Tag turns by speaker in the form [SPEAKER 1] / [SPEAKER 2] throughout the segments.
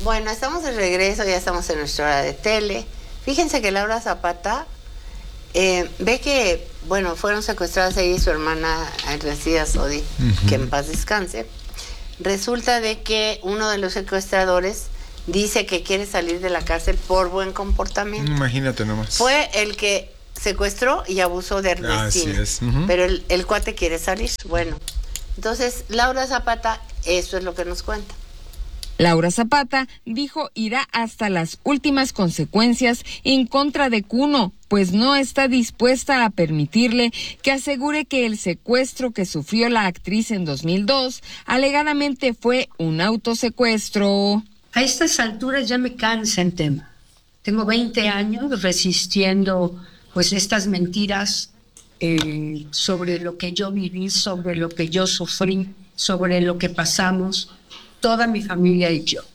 [SPEAKER 1] Bueno, estamos de regreso, ya estamos en nuestra hora de tele. Fíjense que Laura Zapata ve que, bueno, fueron secuestradas ella y su hermana Ernestina Sodi, que en paz descanse. Resulta de que uno de los secuestradores dice que quiere salir de la cárcel por buen comportamiento.
[SPEAKER 2] Imagínate nomás.
[SPEAKER 1] Fue el que secuestró y abusó de Ernestina.
[SPEAKER 2] Así es.
[SPEAKER 1] Pero el cuate quiere salir. Bueno, entonces Laura Zapata, eso es lo que nos cuenta.
[SPEAKER 3] Laura Zapata dijo irá hasta las últimas consecuencias en contra de Cuno, pues no está dispuesta a permitirle que asegure que el secuestro que sufrió la actriz en 2002 alegadamente fue un autosecuestro.
[SPEAKER 4] A estas alturas ya me cansa el tema. Tengo 20 años resistiendo pues estas mentiras sobre lo que yo viví, sobre lo que yo sufrí, sobre lo que pasamos, toda mi familia y yo.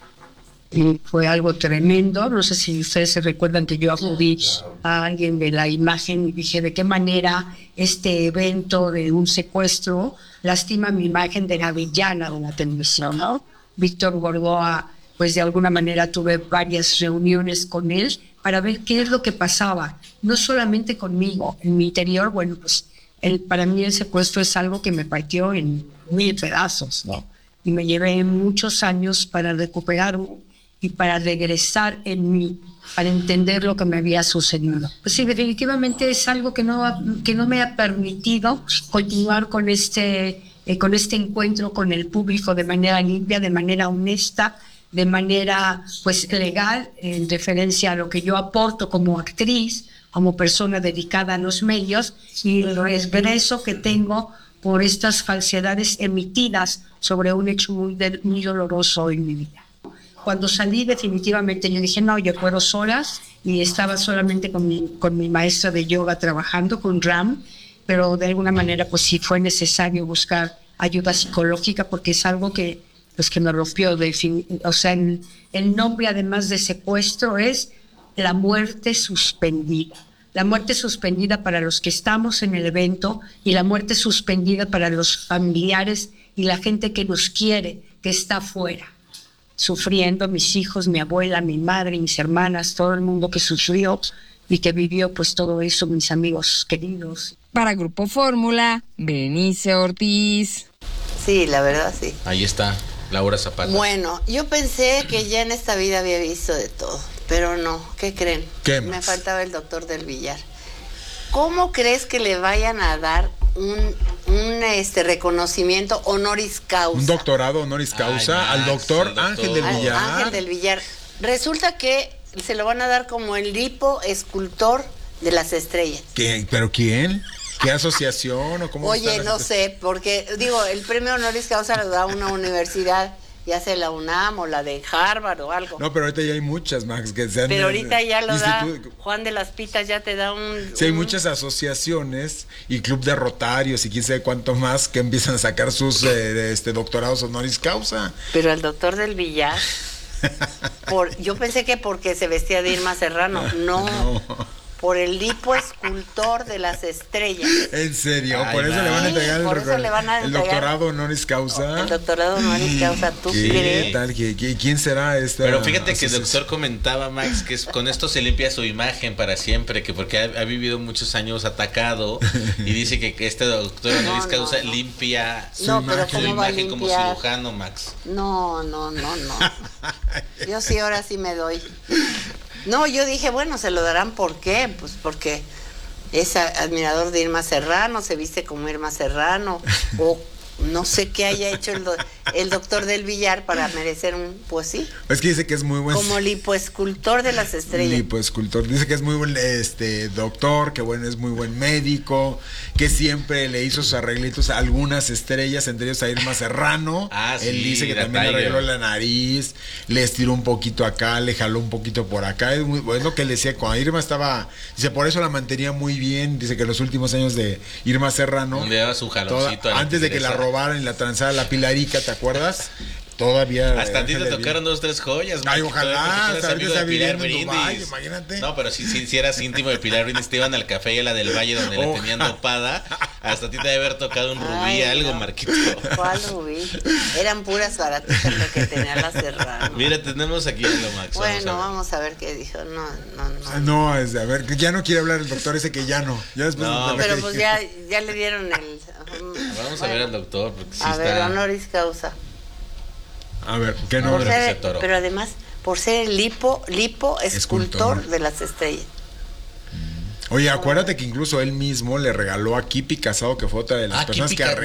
[SPEAKER 4] Y fue algo tremendo. No sé si ustedes se recuerdan que yo acudí a alguien de la imagen y dije de qué manera este evento de un secuestro lastima mi imagen de la villana de la televisión, ¿no? Víctor Gordoa, pues de alguna manera tuve varias reuniones con él para ver qué es lo que pasaba, no solamente conmigo, en mi interior. Bueno, pues para mí el secuestro es algo que me partió en 1000 pedazos, ¿no? Y me llevé muchos años para recuperarme y para regresar en mí, para entender lo que me había sucedido. Pues sí, definitivamente es algo que no me ha permitido continuar con este encuentro con el público de manera limpia, de manera honesta, de manera pues legal, en referencia a lo que yo aporto como actriz, como persona dedicada a los medios, y el regreso que tengo por estas falsedades emitidas sobre un hecho muy doloroso en mi vida. Cuando salí definitivamente yo dije, no, yo puedo solas, y estaba solamente con mi maestra de yoga trabajando, con Ram, pero de alguna manera pues sí fue necesario buscar ayuda psicológica porque es algo que me rompió. O sea, el nombre además de secuestro es la muerte suspendida. La muerte suspendida para los que estamos en el evento y la muerte suspendida para los familiares y la gente que nos quiere, que está afuera, sufriendo, mis hijos, mi abuela, mi madre, mis hermanas, todo el mundo que sufrió y que vivió pues todo eso, mis amigos queridos.
[SPEAKER 3] Para Grupo Fórmula, Berenice Ortiz.
[SPEAKER 1] Sí, la verdad sí.
[SPEAKER 5] Ahí está, Laura Zapata.
[SPEAKER 1] Bueno, yo pensé que ya en esta vida había visto de todo, pero no, ¿qué creen?
[SPEAKER 2] ¿Qué
[SPEAKER 1] Me
[SPEAKER 2] más?
[SPEAKER 1] faltaba el doctor del Villar. ¿Cómo crees que le vayan a dar un reconocimiento honoris causa?
[SPEAKER 2] Un doctorado honoris causa al doctor Ángel del Villar.
[SPEAKER 1] Ángel del Villar. Resulta que se lo van a dar como el lipoescultor de las estrellas.
[SPEAKER 2] ¿Qué? ¿Pero quién? ¿Qué asociación o cómo?
[SPEAKER 1] Oye, no sé, porque digo, el premio honoris causa lo da una universidad, ya sea la UNAM o la de Harvard o algo.
[SPEAKER 2] No, pero ahorita ya hay muchas, Max, que sean.
[SPEAKER 1] Pero ahorita ya lo da Juan de las Pitas, ya te da un...
[SPEAKER 2] Sí, hay muchas asociaciones y club de rotarios y quién sabe cuánto más que empiezan a sacar sus doctorados honoris causa.
[SPEAKER 1] Pero el doctor del Villar, yo pensé que porque se vestía de Irma Serrano, no. Por el lipoescultor de las estrellas.
[SPEAKER 2] ¿En serio?
[SPEAKER 5] Ay,
[SPEAKER 2] por eso le van a entregar el doctorado honoris causa.
[SPEAKER 1] El doctorado honoris causa, ¿tú crees?
[SPEAKER 2] Tal? ¿Quién será esta?
[SPEAKER 5] Pero fíjate que el doctor comentaba, Max, que con esto se limpia su imagen para siempre, que porque ha vivido muchos años atacado y dice que este doctor honoris causa limpia su imagen como cirujano, Max.
[SPEAKER 1] No. Yo sí, ahora sí me doy. No, yo dije, bueno, se lo darán, ¿por qué? Pues porque es admirador de Irma Serrano, se viste como Irma Serrano, o no sé qué haya hecho el doctor del Villar para merecer un, pues sí.
[SPEAKER 2] Es que dice que es muy buen...
[SPEAKER 1] Como lipoescultor de las estrellas.
[SPEAKER 2] Lipoescultor. Dice que es muy buen doctor, que bueno, es muy buen médico, que siempre le hizo sus arreglitos a algunas estrellas, entre ellos a Irma Serrano. Él dice que también le arregló la nariz, le estiró un poquito acá, le jaló un poquito por acá. Es muy bueno que le decía, cuando Irma estaba, dice, por eso la mantenía muy bien. Dice que los últimos años de Irma Serrano,
[SPEAKER 5] donde daba su jaloncito
[SPEAKER 2] antes de que la robaran y la transara la Pilarica, ¿te acuerdas? Todavía.
[SPEAKER 5] Hasta a ti te tocaron 2, 3 joyas.
[SPEAKER 2] Ay, ojalá.
[SPEAKER 5] Hasta
[SPEAKER 2] amigo de Pilar Brindis. Imagínate.
[SPEAKER 5] No, pero si eras íntimo de Pilar Brindis, te iban al café y a la del Valle donde le tenían dopada. Hasta a ti te debe haber tocado un rubí, algo, no. Marquito.
[SPEAKER 1] ¿Cuál rubí? Eran puras baratitas lo que tenía la Serrano.
[SPEAKER 5] Mira, tenemos aquí a lo Max.
[SPEAKER 1] Bueno, vamos a ver qué dijo.
[SPEAKER 2] No, es de, a ver, que ya no quiere hablar el doctor ese que ya no. Ya después
[SPEAKER 1] no, pero pues ya le dieron el...
[SPEAKER 5] Vamos a ver al doctor. Porque sí
[SPEAKER 1] a ver, honoris causa.
[SPEAKER 2] A ver, ¿qué no?
[SPEAKER 1] Pero además, por ser el lipo escultor de las estrellas.
[SPEAKER 2] Oye, acuérdate que incluso él mismo le regaló a Kipi Casado, que fue otra de las personas que